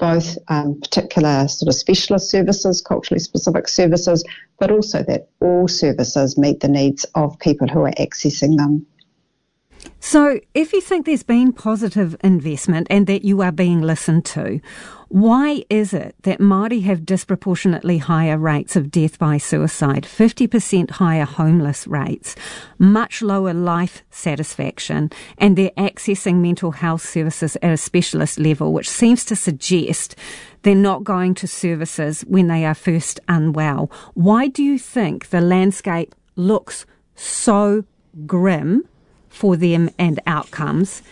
both particular sort of specialist services, culturally specific services, but also that all services meet the needs of people who are accessing them. So if you think there's been positive investment and that you are being listened to, why is it that Māori have disproportionately higher rates of death by suicide, 50% higher homeless rates, much lower life satisfaction, and they're accessing mental health services at a specialist level, which seems to suggest they're not going to services when they are first unwell? Why do you think the landscape looks so grim for them and outcomes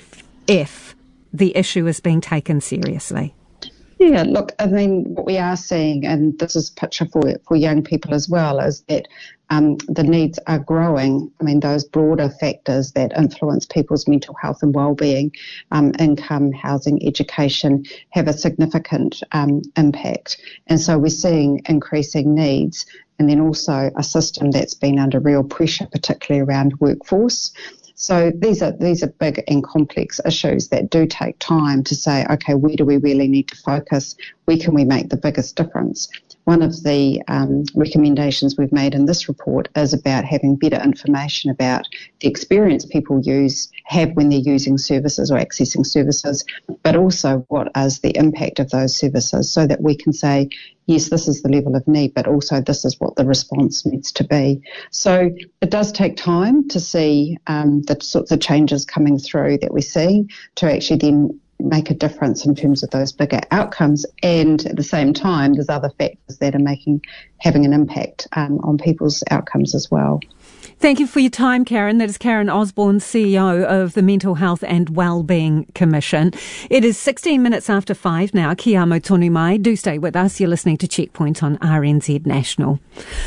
if the issue is being taken seriously? Yeah, look, I mean, what we are seeing, and this is a picture for young people as well, is that the needs are growing. I mean, those broader factors that influence people's mental health and well-being, income, housing, education, have a significant impact. And so we're seeing increasing needs, and then also a system that's been under real pressure, particularly around workforce. So these are big and complex issues that do take time to say, okay, where do we really need to focus? Where can we make the biggest difference? One of the recommendations we've made in this report is about having better information about the experience people have when they're using services or accessing services, but also what is the impact of those services, so that we can say, yes, this is the level of need, but also this is what the response needs to be. So it does take time to see the sorts of changes coming through that we're seeing to actually then make a difference in terms of those bigger outcomes. And at the same time, there's other factors that are having an impact on people's outcomes as well. Thank you for your time, Karen. That is Karen Osborne, CEO of the Mental Health and Wellbeing Commission. It is 16 minutes after 5 now. Kia amo tonu mai. Do stay with us. You're listening to Checkpoint on RNZ National.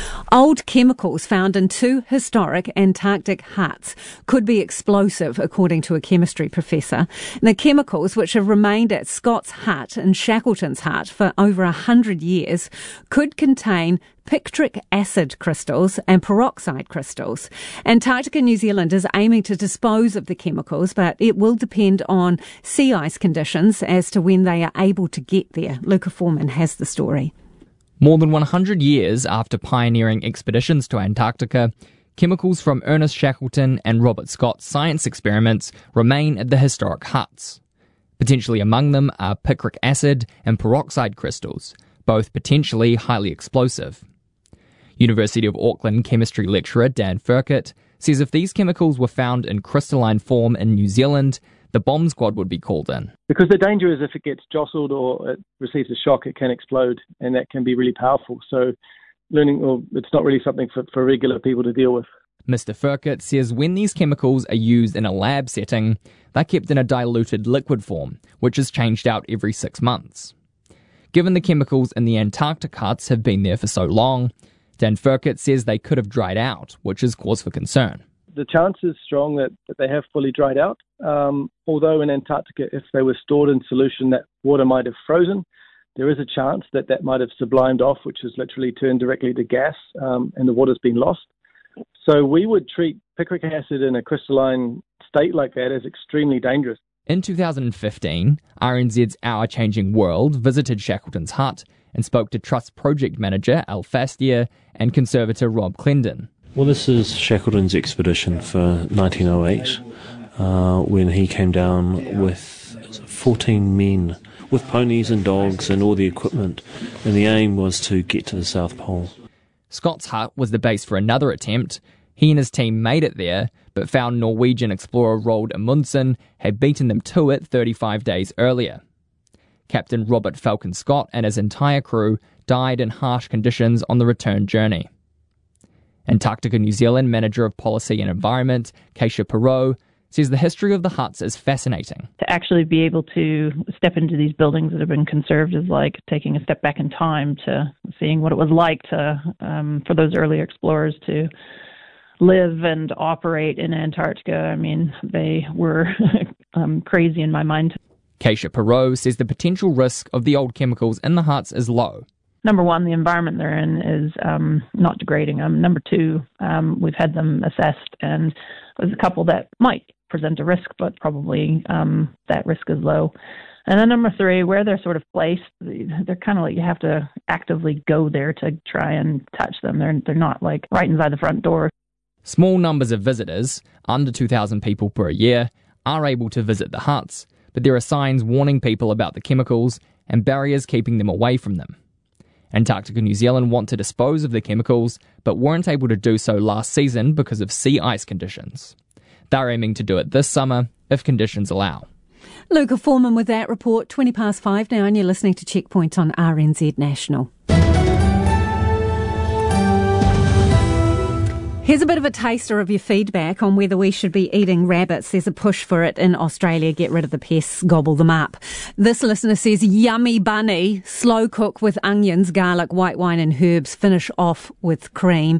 Old chemicals found in 2 historic Antarctic huts could be explosive, according to a chemistry professor. And the chemicals, which have remained at Scott's Hut and Shackleton's Hut for over 100 years, could contain picric acid crystals and peroxide crystals. Antarctica, New Zealand is aiming to dispose of the chemicals, but it will depend on sea ice conditions as to when they are able to get there. Luca Foreman has the story. More than 100 years after pioneering expeditions to Antarctica, chemicals from Ernest Shackleton and Robert Scott's science experiments remain at the historic huts. Potentially among them are picric acid and peroxide crystals, both potentially highly explosive. University of Auckland chemistry lecturer Dan Furkett says if these chemicals were found in crystalline form in New Zealand, the bomb squad would be called in. Because the danger is if it gets jostled or it receives a shock, it can explode, and that can be really powerful. So it's not really something for regular people to deal with. Mr. Furkett says when these chemicals are used in a lab setting, they're kept in a diluted liquid form, which is changed out every 6 months. Given the chemicals in the Antarctic huts have been there for so long, Dan Furkett says they could have dried out, which is cause for concern. The chance is strong that they have fully dried out, although in Antarctica, if they were stored in solution, that water might have frozen. There is a chance that might have sublimed off, which has literally turned directly to gas, and the water's been lost. So we would treat picric acid in a crystalline state like that as extremely dangerous. In 2015, RNZ's Our Changing World visited Shackleton's hut and spoke to Trust Project Manager Al Fastier and Conservator Rob Clendon. Well, this is Shackleton's expedition for 1908, when he came down with 14 men, with ponies and dogs and all the equipment, and the aim was to get to the South Pole. Scott's hut was the base for another attempt. He and his team made it there, but found Norwegian explorer Roald Amundsen had beaten them to it 35 days earlier. Captain Robert Falcon Scott and his entire crew died in harsh conditions on the return journey. Antarctica New Zealand Manager of Policy and Environment, Keisha Perot, says the history of the huts is fascinating. To actually be able to step into these buildings that have been conserved is like taking a step back in time to seeing what it was like to for those early explorers to live and operate in Antarctica. I mean, they were crazy in my mind. Keisha Perot says the potential risk of the old chemicals in the huts is low. Number one, the environment they're in is not degrading them. Number two, we've had them assessed, and there's a couple that might present a risk, but probably that risk is low. And then number 3, where they're sort of placed, they're kind of like you have to actively go there to try and touch them. They're not like right inside the front door. Small numbers of visitors, under 2,000 people per year, are able to visit the huts, but there are signs warning people about the chemicals and barriers keeping them away from them. Antarctica New Zealand want to dispose of the chemicals, but weren't able to do so last season because of sea ice conditions. They're aiming to do it this summer if conditions allow. Luca Foreman with that report, 5:20 now, and you're listening to Checkpoint on RNZ National. Here's a bit of a taster of your feedback on whether we should be eating rabbits. There's a push for it in Australia. Get rid of the pests, gobble them up. This listener says, yummy bunny, slow cook with onions, garlic, white wine and herbs, finish off with cream.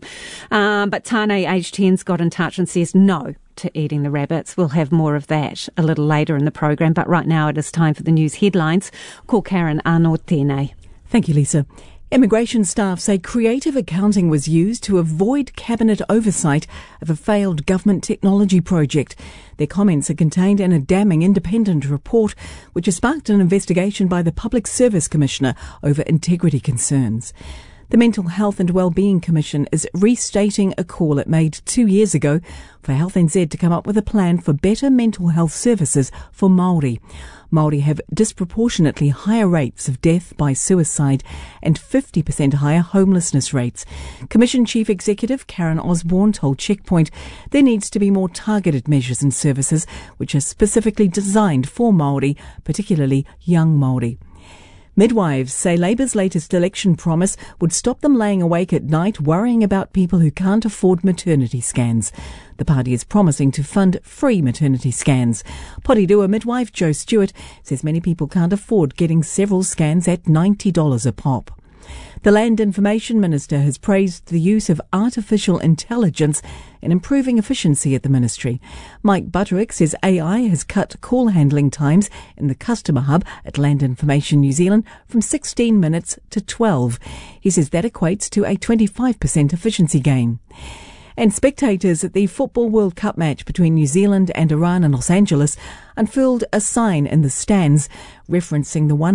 But Tane, age 10's got in touch and says no to eating the rabbits. We'll have more of that a little later in the program, but right now it is time for the news headlines. Call Karen Arnaud Tene. Thank you, Lisa. Immigration staff say creative accounting was used to avoid cabinet oversight of a failed government technology project. Their comments are contained in a damning independent report which has sparked an investigation by the Public Service Commissioner over integrity concerns. The Mental Health and Wellbeing Commission is restating a call it made 2 years ago for Health NZ to come up with a plan for better mental health services for Māori. Māori have disproportionately higher rates of death by suicide and 50% higher homelessness rates. Commission Chief Executive Karen Osborne told Checkpoint there needs to be more targeted measures and services which are specifically designed for Māori, particularly young Māori. Midwives say Labour's latest election promise would stop them laying awake at night worrying about people who can't afford maternity scans. The party is promising to fund free maternity scans. Porirua midwife Joe Stewart says many people can't afford getting several scans at $90 a pop. The Land Information Minister has praised the use of artificial intelligence in improving efficiency at the ministry. Mike Butterick says AI has cut call handling times in the customer hub at Land Information New Zealand from 16 minutes to 12. He says that equates to a 25% efficiency gain. And spectators at the Football World Cup match between New Zealand and Iran in Los Angeles unfurled a sign in the stands referencing the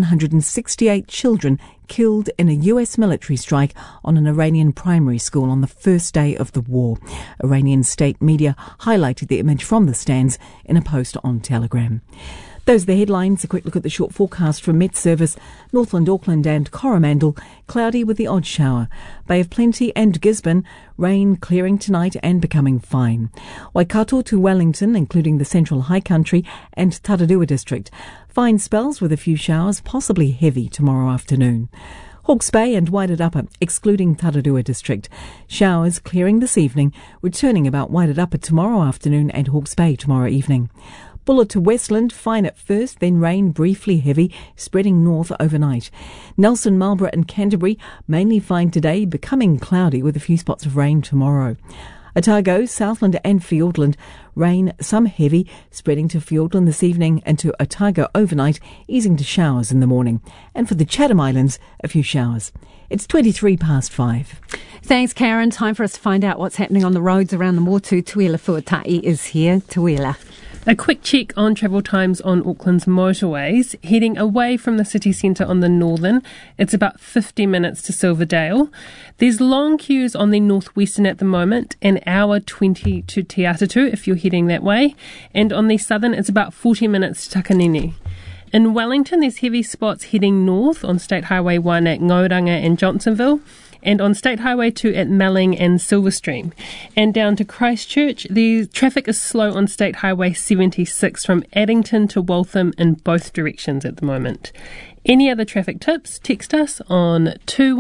168 children killed in a US military strike on an Iranian primary school on the first day of the war. Iranian state media highlighted the image from the stands in a post on Telegram. Those are the headlines. A quick look at the short forecast from Met Service. Northland, Auckland and Coromandel, cloudy with the odd shower. Bay of Plenty and Gisborne, rain clearing tonight and becoming fine. Waikato to Wellington, including the Central High Country and Tararua District. Fine spells with a few showers, possibly heavy tomorrow afternoon. Hawke's Bay and Wairarapa, excluding Tararua District. Showers clearing this evening, returning about Wairarapa tomorrow afternoon and Hawke's Bay tomorrow evening. Buller to Westland, fine at first, then rain briefly heavy, spreading north overnight. Nelson, Marlborough and Canterbury, mainly fine today, becoming cloudy with a few spots of rain tomorrow. Otago, Southland and Fiordland, rain, some heavy, spreading to Fiordland this evening and to Otago overnight, easing to showers in the morning. And for the Chatham Islands, a few showers. It's 5:23. Thanks, Karen. Time for us to find out what's happening on the roads around the Motu. Tuila Fuatai is here. Tuila. A quick check on travel times on Auckland's motorways. Heading away from the city centre on the northern, it's about 50 minutes to Silverdale. There's long queues on the northwestern at the moment, an hour 20 to Te Atatu if you're heading that way. And on the southern, it's about 40 minutes to Takanini. In Wellington, there's heavy spots heading north on State Highway 1 at Ngauranga and Johnsonville, and on State Highway 2 at Melling and Silverstream. And down to Christchurch, the traffic is slow on State Highway 76 from Addington to Waltham in both directions at the moment. Any other traffic tips, text us on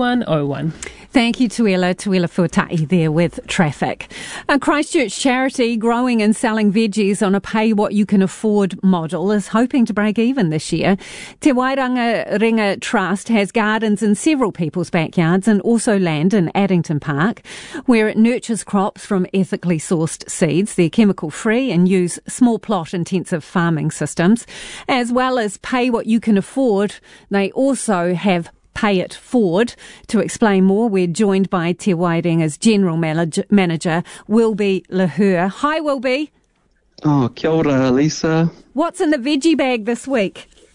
2101. Thank you, Tuila Fuatai there with traffic. A Christchurch charity growing and selling veggies on a pay-what-you-can-afford model is hoping to break even this year. Te Wairanga Ringa Trust has gardens in several people's backyards and also land in Addington Park, where it nurtures crops from ethically sourced seeds. They're chemical-free and use small plot-intensive farming systems. As well as pay-what-you-can-afford, they also have Pay It Forward. To explain more, we're joined by Te Wairanga's General Manager, Wilby Lahur. Hi, Wilby. Oh, kia ora, Lisa. What's in the veggie bag this week?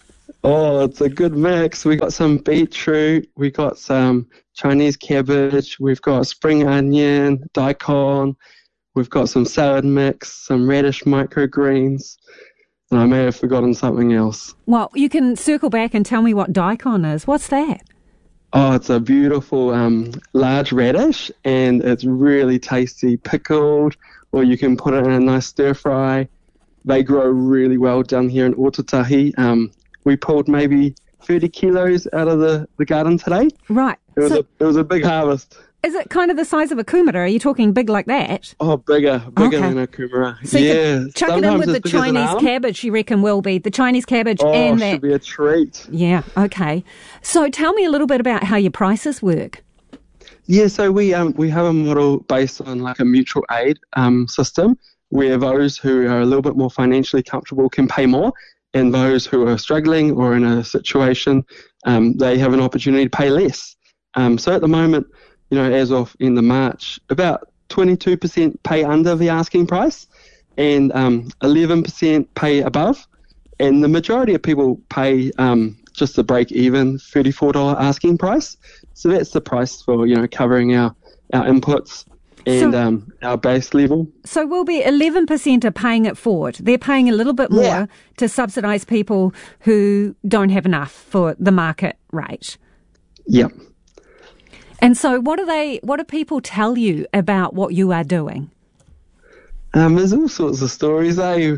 Oh, it's a good mix. We got some beetroot, we got some Chinese cabbage, we've got spring onion, daikon, we've got some salad mix, some radish microgreens, and I may have forgotten something else. Well, you can circle back and tell me what daikon is. What's that? Oh, it's a beautiful large radish, and it's really tasty, pickled, or you can put it in a nice stir fry. They grow really well down here in Ōtautahi. We pulled maybe 30 kilos out of the garden today. Right. It was a big harvest. Is it kind of the size of a kumara? Are you talking big like that? Oh, bigger than a kumara. So you could chuck it in with the Chinese cabbage, you reckon will be. The Chinese cabbage and that. Oh, should be a treat. Yeah, okay. So tell me a little bit about how your prices work. Yeah, so we have a model based on like a mutual aid system where those who are a little bit more financially comfortable can pay more, and those who are struggling or in a situation, they have an opportunity to pay less. So at the moment, as of end of March, about 22% pay under the asking price and 11% pay above. And the majority of people pay just the break even $34 asking price. So that's the price for, covering our inputs and our base level. So we'll be 11% are paying it forward. They're paying a little bit more to subsidise people who don't have enough for the market rate. Yep. And so what do people tell you about what you are doing? There's all sorts of stories. We're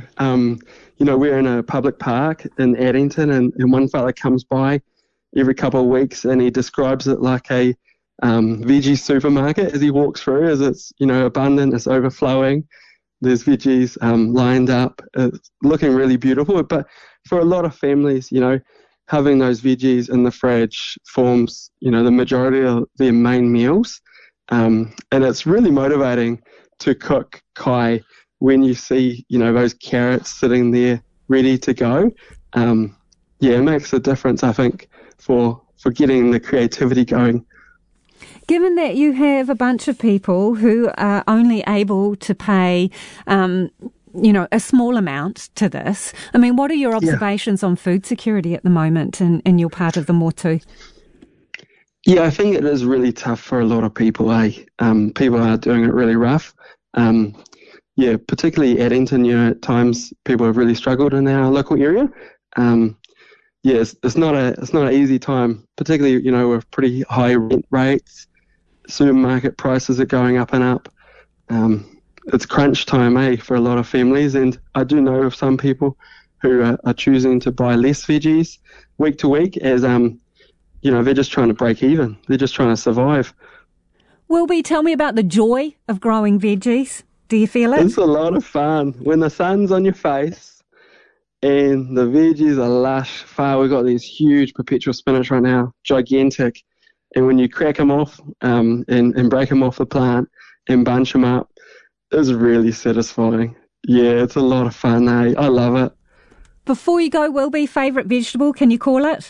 in a public park in Addington, and one fella comes by every couple of weeks and he describes it like a veggie supermarket as he walks through, as it's, abundant, it's overflowing. There's veggies lined up. It's looking really beautiful. But for a lot of families, having those veggies in the fridge forms, the majority of their main meals. And it's really motivating to cook kai when you see, those carrots sitting there ready to go. It makes a difference, I think, for getting the creativity going. Given that you have a bunch of people who are only able to pay, a small amount to this, what are your observations on food security at the moment in your part of the Motu? Yeah, I think it is really tough for a lot of people. People are doing it really rough. Particularly Addington, at times people have really struggled in our local area. It's not an easy time, particularly, with pretty high rent rates. Supermarket prices are going up and up. It's crunch time, for a lot of families. And I do know of some people who are choosing to buy less veggies week to week as, they're just trying to break even. They're just trying to survive. Wilby, tell me about the joy of growing veggies. Do you feel it? It's a lot of fun. When the sun's on your face and the veggies are lush, we've got these huge perpetual spinach right now, gigantic. And when you crack them off and break them off the plant and bunch them up, it's really satisfying. Yeah, it's a lot of fun, I love it. Before you go, Wilby, favourite vegetable, can you call it?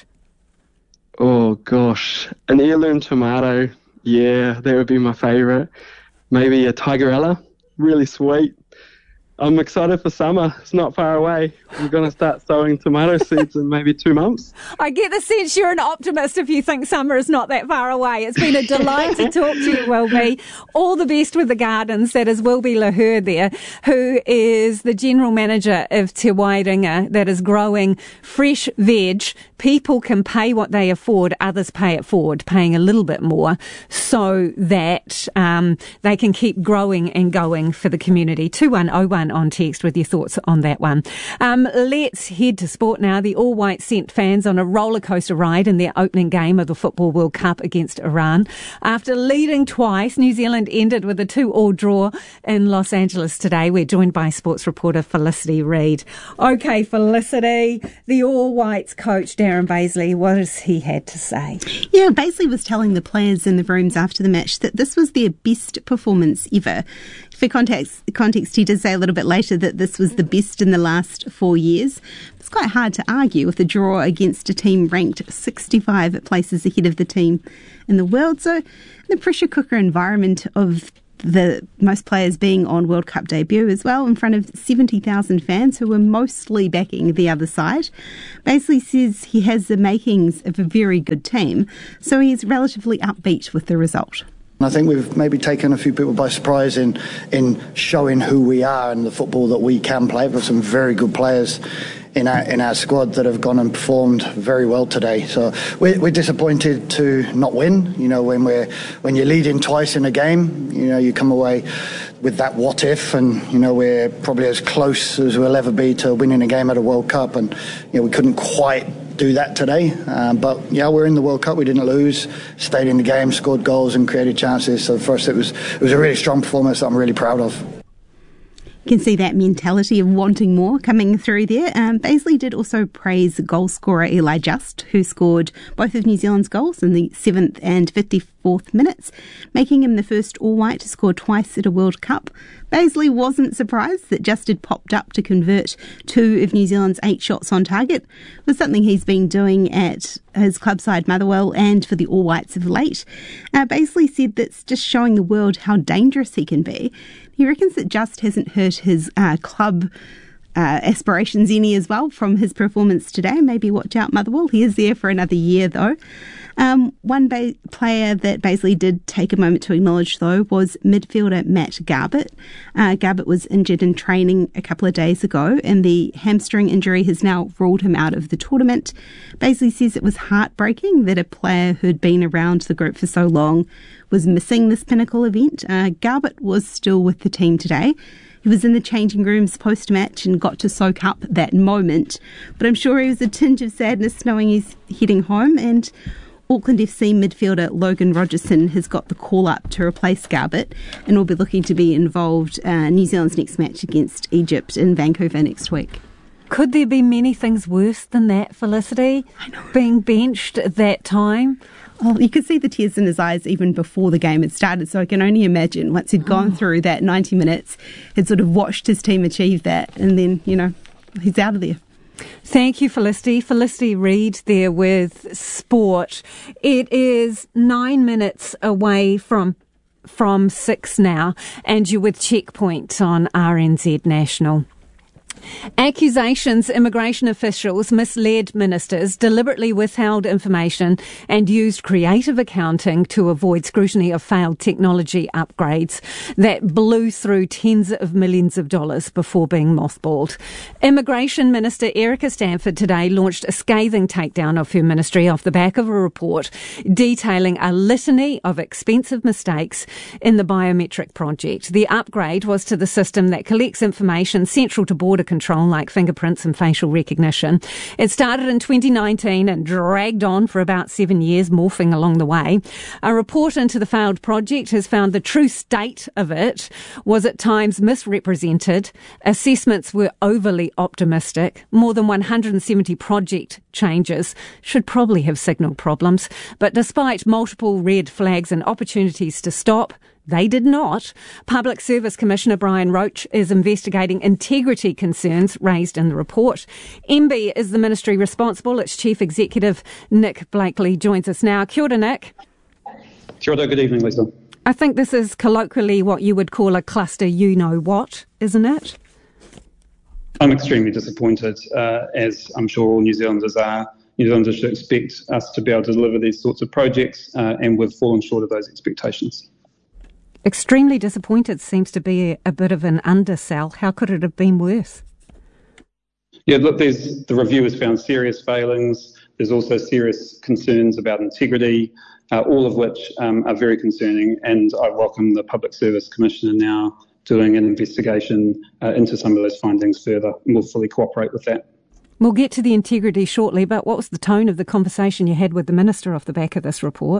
Oh, gosh. An heirloom tomato. Yeah, that would be my favourite. Maybe a tigerella. Really sweet. I'm excited for summer. It's not far away. I'm going to start sowing tomato seeds in maybe 2 months. I get the sense you're an optimist if you think summer is not that far away. It's been a delight to talk to you, Wilby. All the best with the gardens. That is Wilby Lahur there, who is the General Manager of Te Wairinga, that is growing fresh veg. People can pay what they afford, others pay it forward, paying a little bit more, so that they can keep growing and going for the community. 2101 on text with your thoughts on that one. Let's head to sport now. The All Whites sent fans on a roller coaster ride in their opening game of the Football World Cup against Iran. After leading twice, New Zealand ended with a 2-2 draw in Los Angeles today. We're joined by sports reporter Felicity Reid. Okay, Felicity, the All Whites coach Darren Bazley, what has he had to say? Yeah, Bazley was telling the players in the rooms after the match that this was their best performance ever. For context, he did say a little bit later that this was the best in the last 4 years. It's quite hard to argue with a draw against a team ranked 65 places ahead of the team in the world. So the pressure cooker environment of most players being on World Cup debut as well, in front of 70,000 fans who were mostly backing the other side. Basically says he has the makings of a very good team, so he's relatively upbeat with the result. I think we've maybe taken a few people by surprise in showing who we are and the football that we can play. We've got some very good players in our squad that have gone and performed very well today. So we're disappointed to not win. You know, when you're leading twice in a game, you know, you come away with that what if, and you know, we're probably as close as we'll ever be to winning a game at a World Cup, and you know, we couldn't quite do that today, but yeah, we're in the World Cup. We didn't lose, stayed in the game, scored goals and created chances. So for us, it was a really strong performance that I'm really proud of. You can see that mentality of wanting more coming through there. Baisley did also praise goal scorer Eli Just, who scored both of New Zealand's goals in the 7th and 54th minutes, making him the first All-White to score twice at a World Cup. Baisley wasn't surprised that Just had popped up to convert 2 of New Zealand's 8 shots on target. It was something he's been doing at his club side Motherwell and for the All Whites of late. Baisley said that's just showing the world how dangerous he can be. He reckons that Just hasn't hurt his club aspirations any as well from his performance today. Maybe watch out, Motherwell. He is there for another year, though. One player that Baisley did take a moment to acknowledge, though, was midfielder Matt Garbutt. Garbutt was injured in training a couple of days ago, and the hamstring injury has now ruled him out of the tournament. Baisley says it was heartbreaking that a player who'd been around the group for so long was missing this pinnacle event. Garbutt was still with the team today. He was in the changing rooms post-match and got to soak up that moment. But I'm sure he was a tinge of sadness knowing he's heading home, and Auckland FC midfielder Logan Rogerson has got the call-up to replace Garbutt and will be looking to be involved New Zealand's next match against Egypt in Vancouver next week. Could there be many things worse than that, Felicity? I know. Being benched at that time? Oh, you could see the tears in his eyes even before the game had started, so I can only imagine once he'd gone through that 90 minutes, had sort of watched his team achieve that, and then, you know, he's out of there. Thank you, Felicity. Felicity Reid there with sport. It is 9 minutes away from 6 now, and you're with Checkpoint on RNZ National. Accusations immigration officials misled ministers, deliberately withheld information and used creative accounting to avoid scrutiny of failed technology upgrades that blew through tens of millions of dollars before being mothballed. Immigration Minister Erica Stanford today launched a scathing takedown of her ministry off the back of a report detailing a litany of expensive mistakes in the biometric project. The upgrade was to the system that collects information central to border control like fingerprints and facial recognition. It started in 2019 and dragged on for about 7 years, morphing along the way. A report into the failed project has found the true state of it was at times misrepresented. Assessments were overly optimistic. More than 170 project changes should probably have signalled problems. But despite multiple red flags and opportunities to stop, they did not. Public Service Commissioner Brian Roach is investigating integrity concerns raised in the report. MB is the ministry responsible. Its Chief Executive, Nick Blakely, joins us now. Kia ora, Nick. Kia ora, good evening, Lisa. I think this is colloquially what you would call a cluster you-know-what, isn't it? I'm extremely disappointed, as I'm sure all New Zealanders are. New Zealanders should expect us to be able to deliver these sorts of projects, and we've fallen short of those expectations. Extremely disappointed seems to be a bit of an undersell. How could it have been worse? Yeah, look, the review has found serious failings. There's also serious concerns about integrity, all of which are very concerning, and I welcome the Public Service Commissioner now doing an investigation into some of those findings further, and we'll fully cooperate with that. We'll get to the integrity shortly, but what was the tone of the conversation you had with the Minister off the back of this report?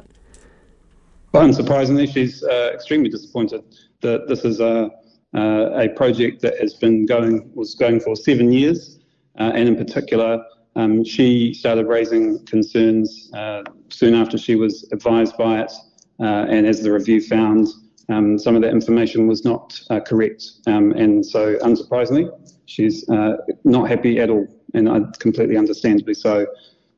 Well, unsurprisingly, she's extremely disappointed that this is a project that was going for 7 years, and in particular, she started raising concerns soon after she was advised by it, and as the review found, some of that information was not correct, and so unsurprisingly, she's not happy at all, and completely understandably so.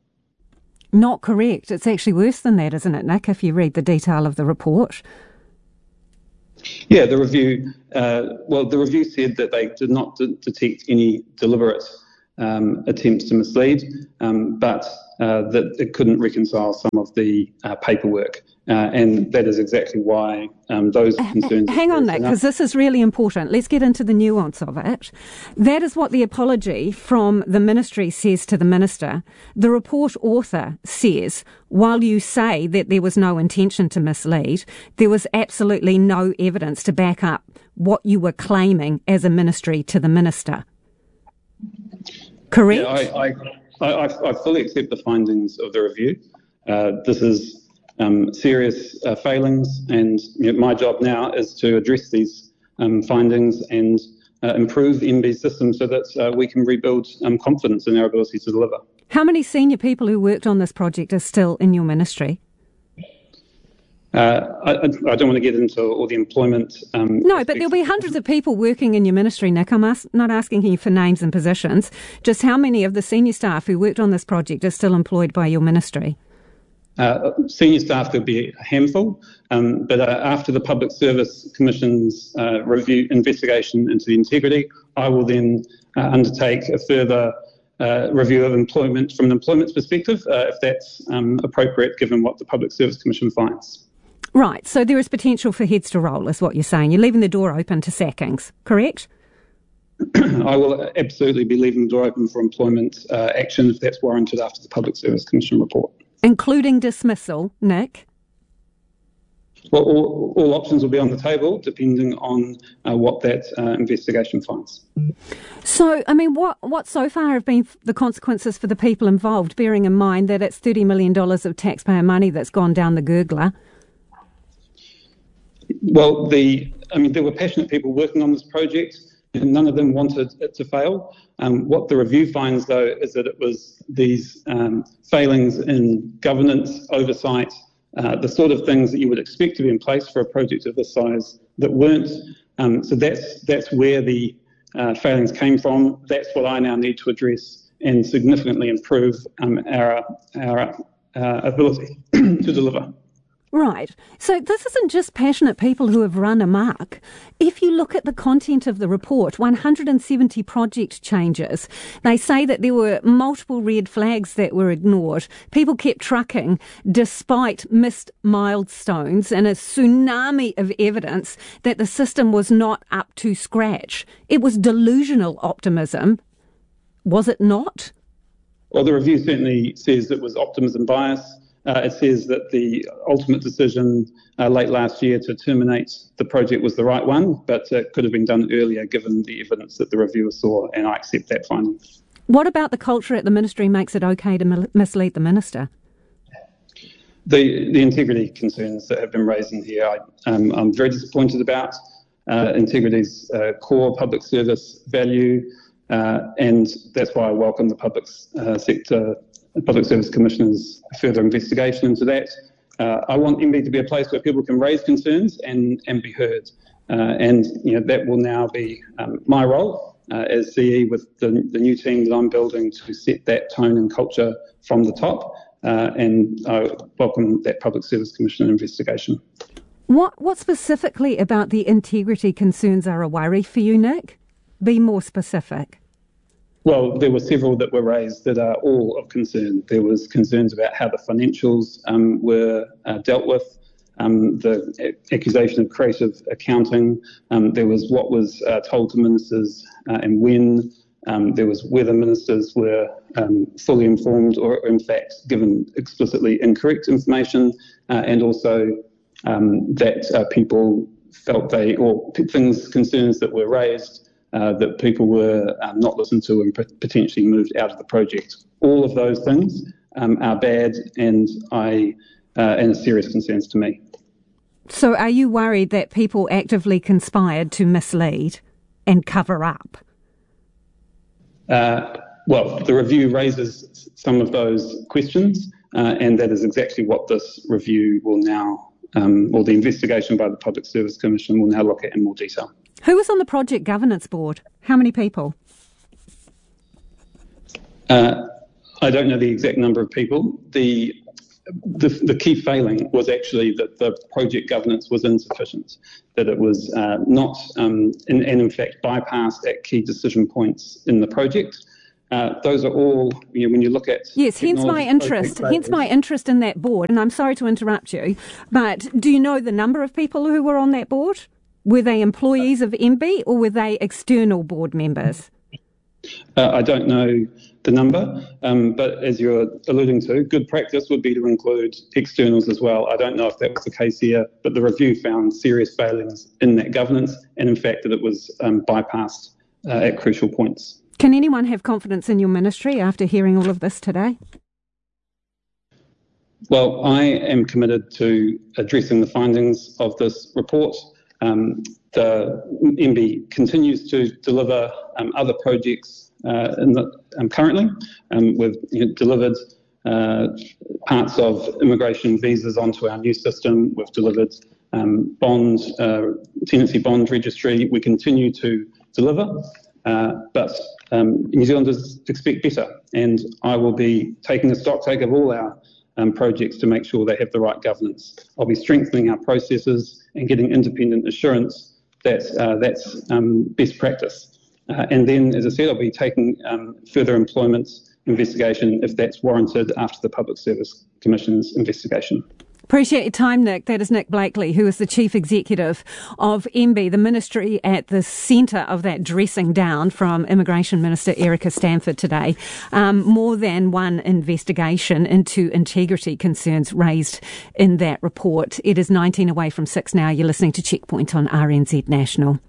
Not correct. It's actually worse than that, isn't it, Nick, if you read the detail of the report? Yeah, the review. The review said that they did not detect any deliberate attempts to mislead, but that it couldn't reconcile some of the paperwork. And that is exactly why those concerns... Hang on, Nick, because this is really important. Let's get into the nuance of it. That is what the apology from the ministry says to the minister. The report author says, while you say that there was no intention to mislead, there was absolutely no evidence to back up what you were claiming as a ministry to the minister. Correct? Yeah, I fully accept the findings of the review. This is serious failings, and my job now is to address these findings and improve the MBIE system so that we can rebuild confidence in our ability to deliver. How many senior people who worked on this project are still in your ministry? I don't want to get into all the employment. No, but there'll be hundreds of people working in your ministry, Nick. I'm not asking you for names and positions. Just how many of the senior staff who worked on this project are still employed by your ministry? Senior staff could be a handful, but after the Public Service Commission's review investigation into the integrity, I will then undertake a further review of employment from an employment perspective, if that's appropriate given what the Public Service Commission finds. Right, so there is potential for heads to roll, is what you're saying. You're leaving the door open to sackings, correct? I will absolutely be leaving the door open for employment action if that's warranted after the Public Service Commission report. Including dismissal, Nick? Well, all options will be on the table depending on what that investigation finds. So, I mean, what so far have been the consequences for the people involved, bearing in mind that it's $30 million of taxpayer money that's gone down the gurgler? Well, there were passionate people working on this project, and none of them wanted it to fail. What the review finds, though, is that it was these failings in governance, oversight, the sort of things that you would expect to be in place for a project of this size that weren't. So that's where the failings came from. That's what I now need to address and significantly improve our ability to deliver. Right. So this isn't just passionate people who have run amok. If you look at the content of the report, 170 project changes, they say that there were multiple red flags that were ignored. People kept trucking despite missed milestones and a tsunami of evidence that the system was not up to scratch. It was delusional optimism, was it not? Well, the review certainly says it was optimism bias. It says that the ultimate decision late last year to terminate the project was the right one, but it could have been done earlier given the evidence that the reviewer saw, and I accept that finding. What about the culture at the ministry makes it okay to mislead the minister? The integrity concerns that have been raised in here, I'm very disappointed about. Integrity's core public service value, and that's why I welcome the Public Service Commissioner's further investigation into that. I want MBIE to be a place where people can raise concerns and be heard. And that will now be my role as CE with the new team that I'm building to set that tone and culture from the top. And I welcome that Public Service Commissioner investigation. What specifically about the integrity concerns are a worry for you, Nick? Be more specific. Well, there were several that were raised that are all of concern. There was concerns about how the financials were dealt with, the accusation of creative accounting. There was what was told to ministers and when. There was whether ministers were fully informed or, in fact, given explicitly incorrect information, and also that people felt concerns that were raised that people were not listened to and potentially moved out of the project. All of those things are bad and serious concerns to me. So are you worried that people actively conspired to mislead and cover up? Well, the review raises some of those questions, and that is exactly what this review will now, or the investigation by the Public Service Commission will now look at in more detail. Who was on the project governance board? How many people? I don't know the exact number of people. The the key failing was actually that the project governance was insufficient, that it was not, and in fact bypassed at key decision points in the project. Those are all, when you look at... Yes, hence my interest in that board. And I'm sorry to interrupt you, but do you know the number of people who were on that board? Were they employees of MB or were they external board members? I don't know the number, but as you're alluding to, good practice would be to include externals as well. I don't know if that was the case here, but the review found serious failings in that governance and in fact that it was bypassed at crucial points. Can anyone have confidence in your ministry after hearing all of this today? Well, I am committed to addressing the findings of this report. The MB continues to deliver other projects currently. We've delivered parts of immigration visas onto our new system. We've delivered tenancy bond registry. We continue to deliver, but New Zealanders expect better, and I will be taking a stocktake of all our projects to make sure they have the right governance. I'll be strengthening our processes and getting independent assurance that that's best practice. And then, as I said, I'll be taking further employment investigation if that's warranted after the Public Service Commission's investigation. Appreciate your time, Nick. That is Nick Blakely, who is the Chief Executive of MB, the ministry at the centre of that dressing down from Immigration Minister Erica Stanford today. More than one investigation into integrity concerns raised in that report. It is 19 away from 6 now. You're listening to Checkpoint on RNZ National.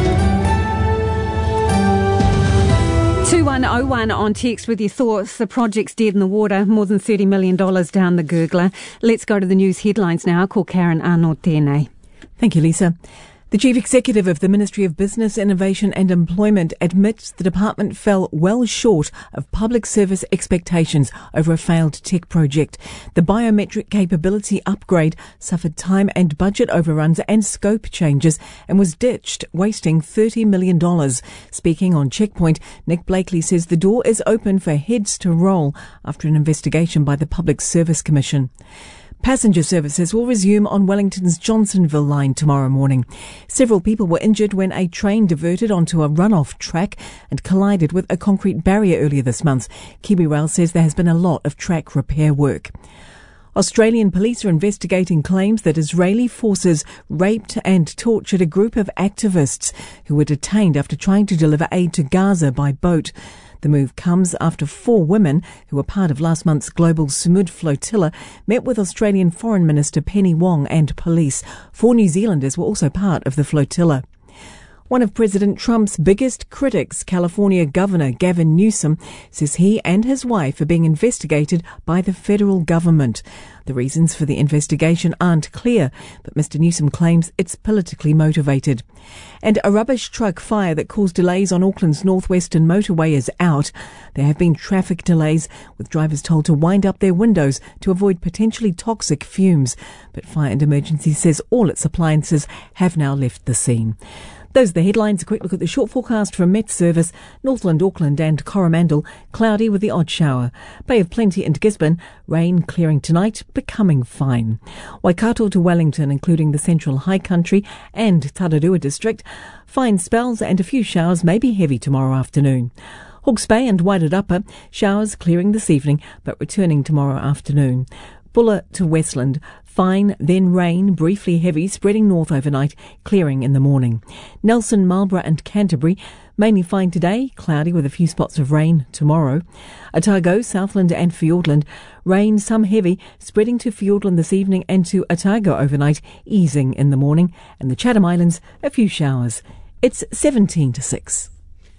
2101 on text with your thoughts. The project's dead in the water, more than $30 million down the gurgler. Let's go to the news headlines now. I'll call Karen Arnold Tēnei. Thank you, Lisa. The Chief Executive of the Ministry of Business, Innovation and Employment admits the department fell well short of public service expectations over a failed tech project. The biometric capability upgrade suffered time and budget overruns and scope changes and was ditched, wasting $30 million. Speaking on Checkpoint, Nick Blakely says the door is open for heads to roll after an investigation by the Public Service Commission. Passenger services will resume on Wellington's Johnsonville line tomorrow morning. Several people were injured when a train diverted onto a runoff track and collided with a concrete barrier earlier this month. KiwiRail says there has been a lot of track repair work. Australian police are investigating claims that Israeli forces raped and tortured a group of activists who were detained after trying to deliver aid to Gaza by boat. The move comes after 4 women, who were part of last month's global Samud flotilla, met with Australian Foreign Minister Penny Wong and police. 4 New Zealanders were also part of the flotilla. One of President Trump's biggest critics, California Governor Gavin Newsom, says he and his wife are being investigated by the federal government. The reasons for the investigation aren't clear, but Mr. Newsom claims it's politically motivated. And a rubbish truck fire that caused delays on Auckland's northwestern motorway is out. There have been traffic delays, with drivers told to wind up their windows to avoid potentially toxic fumes. But Fire and Emergency says all its appliances have now left the scene. Those are the headlines. A quick look at the short forecast from Met Service. Northland, Auckland and Coromandel, cloudy with the odd shower. Bay of Plenty and Gisborne, rain clearing tonight, becoming fine. Waikato to Wellington, including the Central High Country and Tararua District, fine spells and a few showers may be heavy tomorrow afternoon. Hawke's Bay and Wairarapa, showers clearing this evening but returning tomorrow afternoon. Bulla to Westland, fine, then rain, briefly heavy, spreading north overnight, clearing in the morning. Nelson, Marlborough and Canterbury, mainly fine today, cloudy with a few spots of rain tomorrow. Otago, Southland and Fiordland, rain, some heavy, spreading to Fiordland this evening and to Otago overnight, easing in the morning. And the Chatham Islands, a few showers. It's 17 to 6.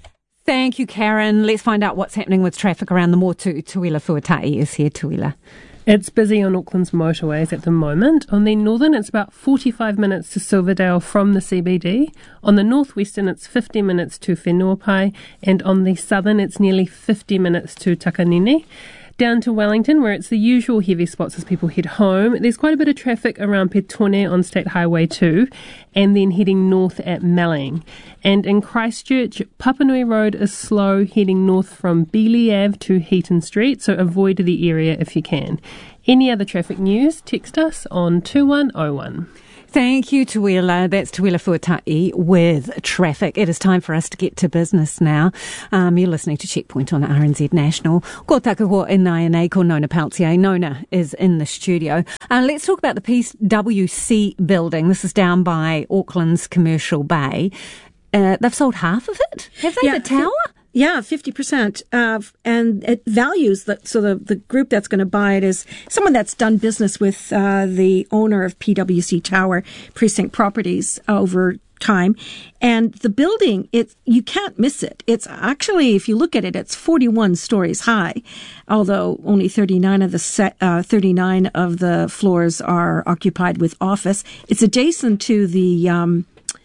Thank you, Karen. Let's find out what's happening with traffic around the Motu. Tuila Fuatai is here, Tuila. It's busy on Auckland's motorways at the moment. On the northern, it's about 45 minutes to Silverdale from the CBD. On the northwestern, it's 50 minutes to Whenuapai. And on the southern, it's nearly 50 minutes to Takanini. Down to Wellington, where it's the usual heavy spots as people head home. There's quite a bit of traffic around Petone on State Highway 2, and then heading north at Melling. And in Christchurch, Papanui Road is slow, heading north from Beeley Ave to Heaton Street, so avoid the area if you can. Any other traffic news, text us on 2101. Thank you, Tuila. That's Tuila Fuatai with traffic. It is time for us to get to business now. You're listening to Checkpoint on RNZ National. Ko takahoa e nai nei ko Nona Peltier. Nona is in the studio. Let's talk about the PwC building. This is down by Auckland's Commercial Bay. They've sold half of it? Have they, the tower? Yeah, 50%. And it values that. So the group that's going to buy it is someone that's done business with the owner of PwC Tower, Precinct Properties, over time. And the building, you can't miss it. It's actually, if you look at it, it's 41 stories high, although only 39 of the floors are occupied with office. It's adjacent to the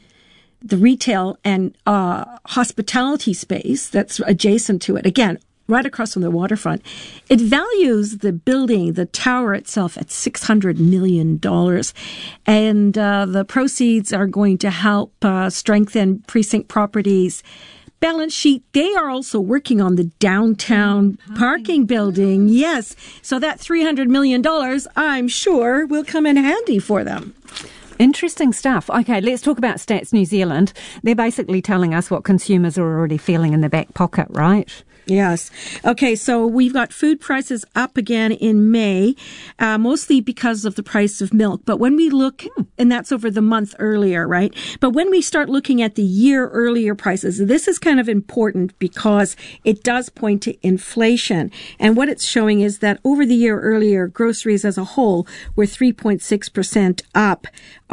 retail and hospitality space that's adjacent to it. Again, right across from the waterfront. It values the building, the tower itself, at $600 million. And the proceeds are going to help strengthen Precinct Properties' balance sheet. They are also working on the downtown parking building. Yes. So that $300 million, I'm sure, will come in handy for them. Interesting stuff. Okay, let's talk about Stats New Zealand. They're basically telling us what consumers are already feeling in their back pocket, right? Yes. Okay, so we've got food prices up again in May, mostly because of the price of milk. But when we look, and that's over the month earlier, right? But when we start looking at the year earlier prices, this is kind of important because it does point to inflation. And what it's showing is that over the year earlier, groceries as a whole were 3.6% up.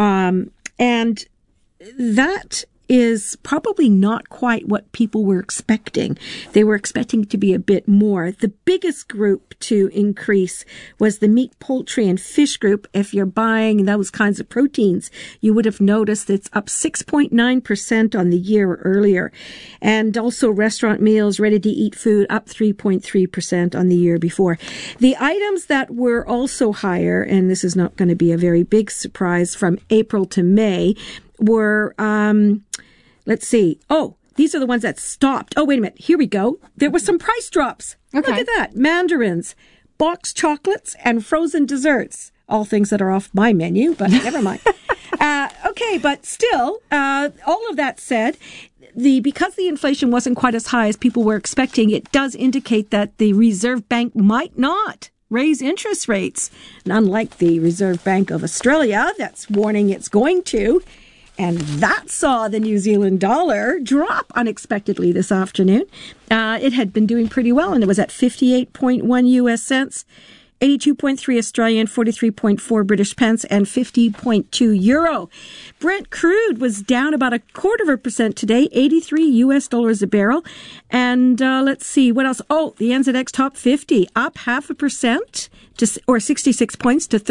And that is probably not quite what people were expecting. They were expecting it to be a bit more. The biggest group to increase was the meat, poultry, and fish group. If you're buying those kinds of proteins, you would have noticed it's up 6.9% on the year earlier. And also restaurant meals, ready-to-eat food, up 3.3% on the year before. The items that were also higher, and this is not going to be a very big surprise from April to May, were, let's see. Oh, these are the ones that stopped. Oh, wait a minute. Here we go. There were some price drops. Okay. Look at that. Mandarins, boxed chocolates, and frozen desserts. All things that are off my menu, but never mind. Okay, but still, all of that said, because the inflation wasn't quite as high as people were expecting, it does indicate that the Reserve Bank might not raise interest rates. And unlike the Reserve Bank of Australia, that's warning it's going to. And that saw the New Zealand dollar drop unexpectedly this afternoon. It had been doing pretty well, and it was at 58.1 US cents, 82.3 Australian, 43.4 British pence, and 50.2 euro. Brent crude was down about 0.25% today, 83 US dollars a barrel. And let's see, what else? Oh, the NZX Top 50 up 0.5%. Or 66 points to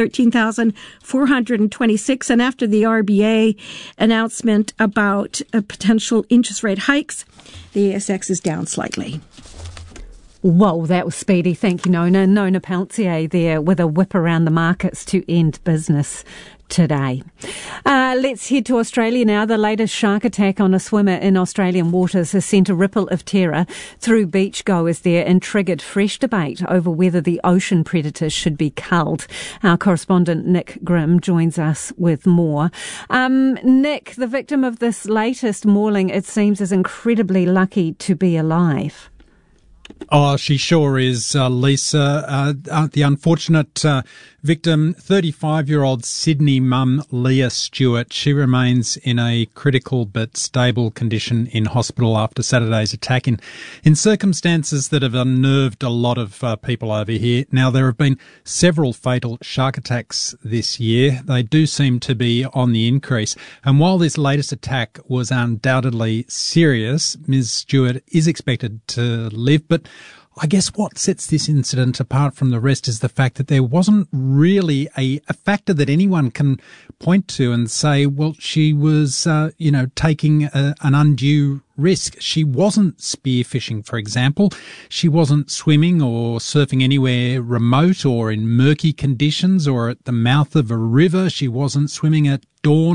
13,426. And after the RBA announcement about potential interest rate hikes, the ASX is down slightly. Whoa, that was speedy. Thank you, Nona. Nona Peltier there with a whip around the markets to end business today. Let's head to Australia now. The latest shark attack on a swimmer in Australian waters has sent a ripple of terror through beachgoers there and triggered fresh debate over whether the ocean predators should be culled. Our correspondent Nick Grimm joins us with more. Nick, the victim of this latest mauling, it seems, is incredibly lucky to be alive. Oh, she sure is, Lisa. The unfortunate victim, 35-year-old Sydney mum Leah Stewart. She remains in a critical but stable condition in hospital after Saturday's attack in circumstances that have unnerved a lot of people over here. Now, there have been several fatal shark attacks this year. They do seem to be on the increase. And while this latest attack was undoubtedly serious, Ms. Stewart is expected to live, but I guess what sets this incident apart from the rest is the fact that there wasn't really a factor that anyone can point to and say, well, she was, taking an undue risk. She wasn't spearfishing, for example. She wasn't swimming or surfing anywhere remote or in murky conditions or at the mouth of a river. She wasn't swimming at dawn or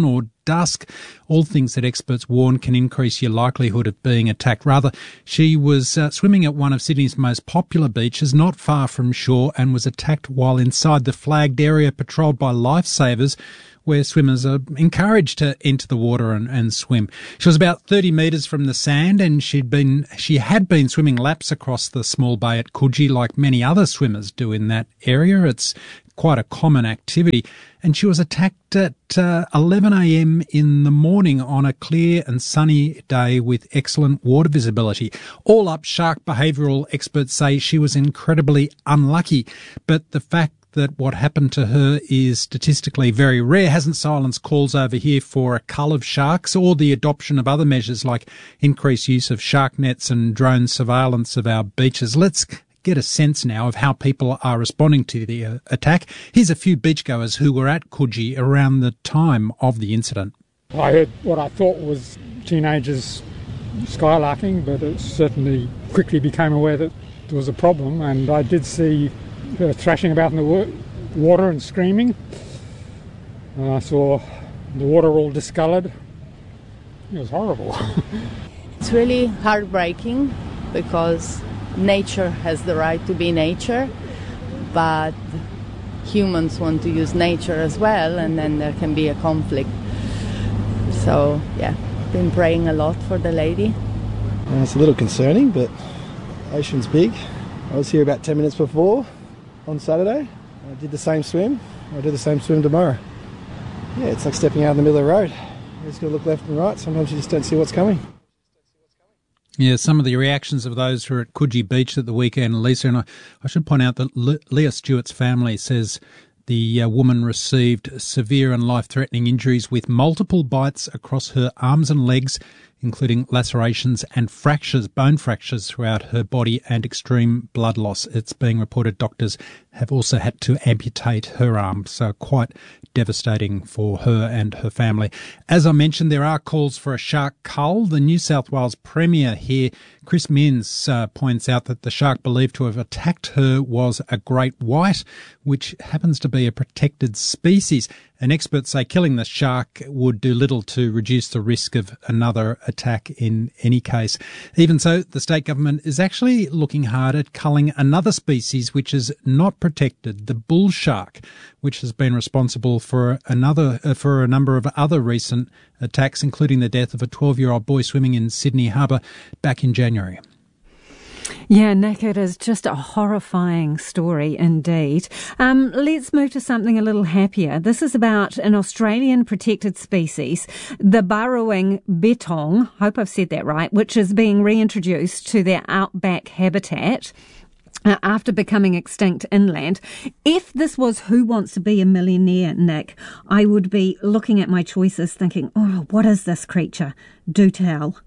dusk, all things that experts warn can increase your likelihood of being attacked. Rather, she was swimming at one of Sydney's most popular beaches, not far from shore, and was attacked while inside the flagged area patrolled by lifesavers, where swimmers are encouraged to enter the water and swim. She was about 30 metres from the sand, and she had been swimming laps across the small bay at Coogee like many other swimmers do in that area. It's quite a common activity. And she was attacked at 11 a.m. in the morning on a clear and sunny day with excellent water visibility. All up, shark behavioural experts say she was incredibly unlucky, but the fact that what happened to her is statistically very rare hasn't silenced calls over here for a cull of sharks or the adoption of other measures like increased use of shark nets and drone surveillance of our beaches. Let's get a sense now of how people are responding to the attack. Here's a few beachgoers who were at Coogee around the time of the incident. I heard what I thought was teenagers skylarking, but it certainly quickly became aware that there was a problem, and I did see thrashing about in the water and screaming. I saw the water all discoloured. It was horrible. It's really heartbreaking because nature has the right to be nature, but humans want to use nature as well, and then there can be a conflict. So, yeah, been praying a lot for the lady. It's a little concerning, but ocean's big. I was here about 10 minutes before on Saturday. I did the same swim. I'll do the same swim tomorrow. Yeah, it's like stepping out in the middle of the road. You just got to look left and right. Sometimes you just don't see what's coming. Yeah, some of the reactions of those who are at Coogee Beach at the weekend, Lisa, and I should point out that Leah Stewart's family says the woman received severe and life-threatening injuries with multiple bites across her arms and legs, including lacerations and fractures, bone fractures throughout her body and extreme blood loss. It's being reported doctors have also had to amputate her arm, so quite devastating for her and her family. As I mentioned, there are calls for a shark cull. The New South Wales Premier here, Chris Minns, points out that the shark believed to have attacked her was a great white, which happens to be a protected species. And experts say killing the shark would do little to reduce the risk of another attack in any case. Even so, the state government is actually looking hard at culling another species which is not protected, the bull shark, which has been responsible for a number of other recent attacks, including the death of a 12-year-old boy swimming in Sydney Harbour back in January. Yeah, Nick, it is just a horrifying story indeed. Let's move to something a little happier. This is about an Australian protected species, the burrowing bettong, hope I've said that right, which is being reintroduced to their outback habitat after becoming extinct inland. If this was Who Wants to Be a Millionaire, Nick, I would be looking at my choices thinking, oh, what is this creature? Do tell.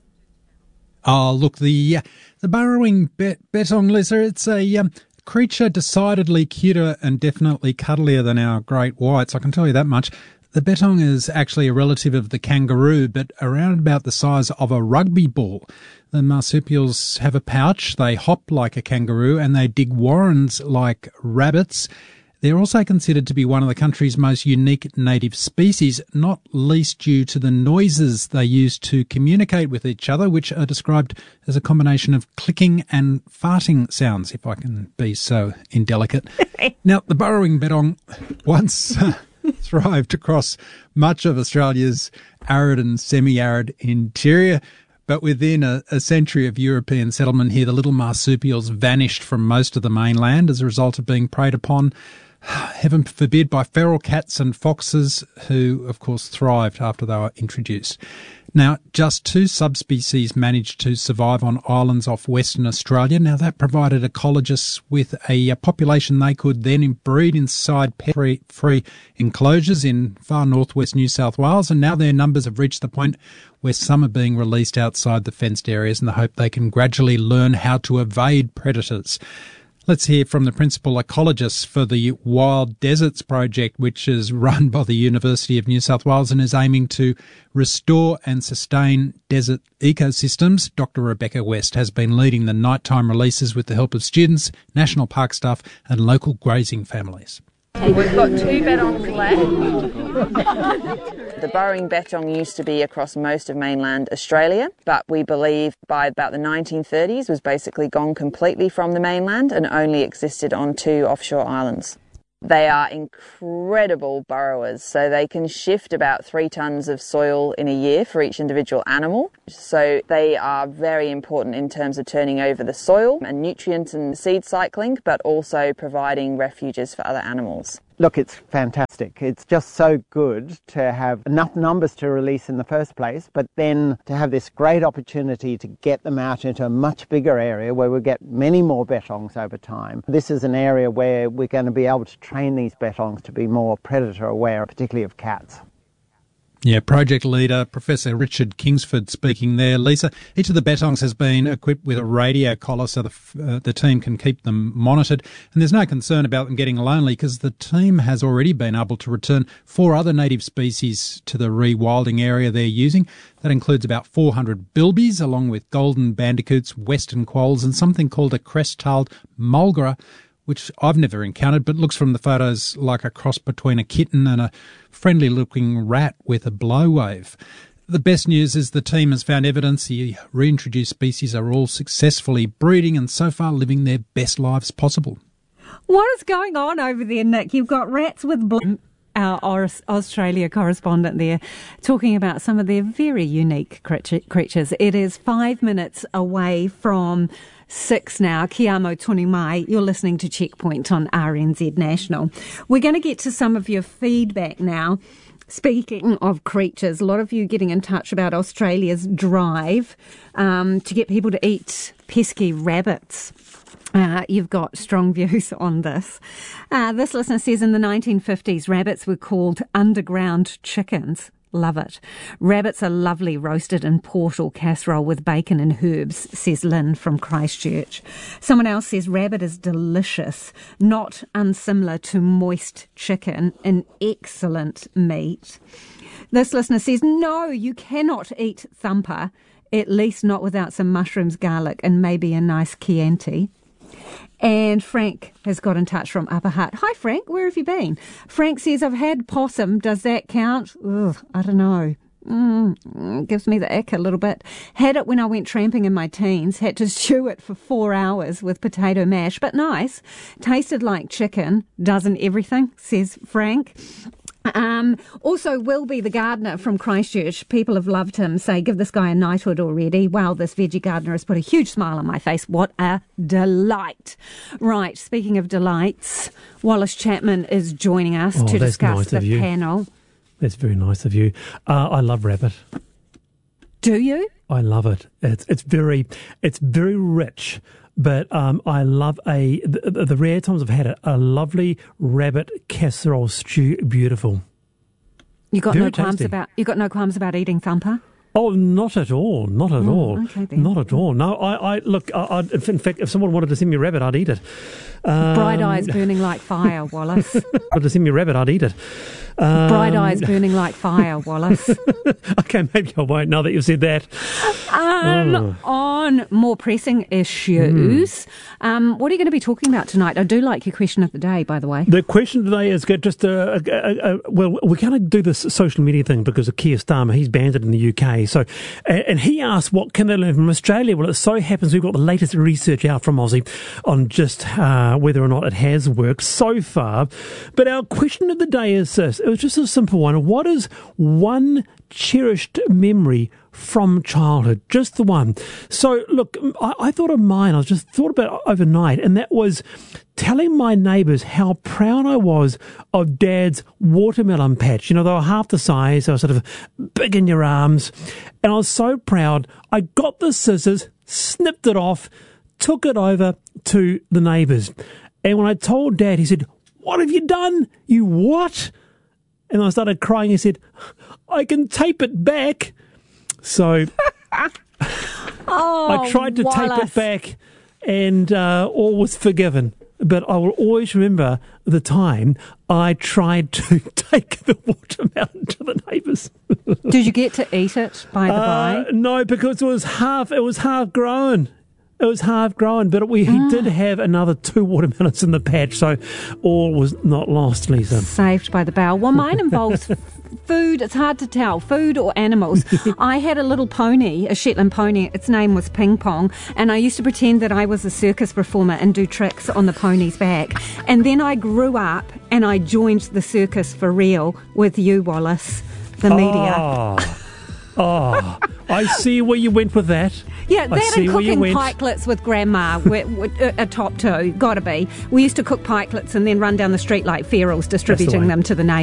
Oh, look, the burrowing bettong lizard, it's a creature decidedly cuter and definitely cuddlier than our great whites, I can tell you that much. The bettong is actually a relative of the kangaroo, but around about the size of a rugby ball. The marsupials have a pouch, they hop like a kangaroo, and they dig warrens like rabbits. They're also considered to be one of the country's most unique native species, not least due to the noises they use to communicate with each other, which are described as a combination of clicking and farting sounds, if I can be so indelicate. Now, the burrowing bettong once thrived across much of Australia's arid and semi-arid interior, but within a century of European settlement here, the little marsupials vanished from most of the mainland as a result of being preyed upon, heaven forbid, by feral cats and foxes who, of course, thrived after they were introduced. Now, just 2 subspecies managed to survive on islands off Western Australia. Now, that provided ecologists with a population they could then breed inside pet-free enclosures in far northwest New South Wales, and now their numbers have reached the point where some are being released outside the fenced areas in the hope they can gradually learn how to evade predators. Let's hear from the principal ecologist for the Wild Deserts Project, which is run by the University of New South Wales and is aiming to restore and sustain desert ecosystems. Dr. Rebecca West has been leading the nighttime releases with the help of students, national park staff and local grazing families. We've got 2 bettongs left. The burrowing bettong used to be across most of mainland Australia, but we believe by about the 1930s was basically gone completely from the mainland and only existed on 2 offshore islands. They are incredible burrowers, so they can shift about 3 tonnes of soil in a year for each individual animal. So they are very important in terms of turning over the soil and nutrients and seed cycling, but also providing refuges for other animals. Look, it's fantastic. It's just so good to have enough numbers to release in the first place, but then to have this great opportunity to get them out into a much bigger area where we'll get many more bettongs over time. This is an area where we're going to be able to train these bettongs to be more predator aware, particularly of cats. Yeah, project leader Professor Richard Kingsford speaking there. Lisa, each of the bettongs has been equipped with a radio collar so the team can keep them monitored, and there's no concern about them getting lonely because the team has already been able to return 4 other native species to the rewilding area they're using. That includes about 400 bilbies along with golden bandicoots, western quolls and something called a crest-tailed mulgara, which I've never encountered, but looks from the photos like a cross between a kitten and a friendly-looking rat with a blow wave. The best news is the team has found evidence the reintroduced species are all successfully breeding and so far living their best lives possible. What is going on over there, Nick? You've got rats with our Australia correspondent there talking about some of their very unique creatures. It is 5 minutes away from 6 now. Kia amo tonu mai. You're listening to Checkpoint on RNZ National. We're going to get to some of your feedback now. Speaking of creatures, a lot of you getting in touch about Australia's drive to get people to eat pesky rabbits. You've got strong views on this. This listener says in the 1950s, rabbits were called underground chickens. Love it. Rabbits are lovely roasted in port or casserole with bacon and herbs, says Lynn from Christchurch. Someone else says rabbit is delicious, not unsimilar to moist chicken, an excellent meat. This listener says, no, you cannot eat thumper, at least not without some mushrooms, garlic and maybe a nice Chianti. And Frank has got in touch from Upper Hutt. Hi, Frank. Where have you been? Frank says, I've had possum. Does that count? Ugh, I don't know. Gives me the ick a little bit. Had it when I went tramping in my teens. Had to chew it for 4 hours with potato mash. But nice. Tasted like chicken. Doesn't everything, says Frank. Also, Wilby, the gardener from Christchurch, people have loved him, say, give this guy a knighthood already. Wow, this veggie gardener has put a huge smile on my face. What a delight. Right, speaking of delights, Wallace Chapman is joining us to discuss the panel. That's very nice of you. I love rabbit. Do you? I love it. It's very rich. But I love the rare times I've had it, a lovely rabbit casserole stew, beautiful. You got no qualms about eating thumper? Oh, not at all. Not at all. Okay, then. Not at all. No, look, in fact, if someone wanted to send me a rabbit, I'd eat it. Bright eyes burning like fire, Wallace. Wanted to send me a rabbit, I'd eat it. Bright eyes burning like fire, Wallace. Okay, maybe I won't now that you've said that. On more pressing issues, what are you going to be talking about tonight? I do like your question of the day, by the way. The question today is just well, we're going to do this social media thing because of Keir Starmer. He's banned it in the UK. So, and he asked, what can they learn from Australia? Well, it so happens we've got the latest research out from Aussie on just whether or not it has worked so far. But our question of the day is this. It was just a simple one. What is one cherished memory from childhood? Just the one. So, look, I thought of mine. I just thought about it overnight, and that was telling my neighbours how proud I was of Dad's watermelon patch. You know, they were half the size. They were sort of big in your arms. And I was so proud. I got the scissors, snipped it off, took it over to the neighbours. And when I told Dad, he said, "What have you done? You what?" And I started crying. He said, "I can tape it back." So I tried to tape it back, and all was forgiven. But I will always remember the time I tried to take the watermelon to the neighbours. Did you get to eat it, by the by? No, because it was half grown. It was half grown, but he did have another 2 watermelons in the patch, so all was not lost, Lisa. Saved by the bell. Well, mine involves food. It's hard to tell, food or animals. I had a little pony, a Shetland pony. Its name was Ping Pong, and I used to pretend that I was a circus performer and do tricks on the pony's back. And then I grew up and I joined the circus for real with you, Wallace, the media. Oh, I see where you went with that. Yeah, that and cooking pikelets with Grandma were a top two, gotta be. We used to cook pikelets and then run down the street like ferals, distributing them to the neighbours.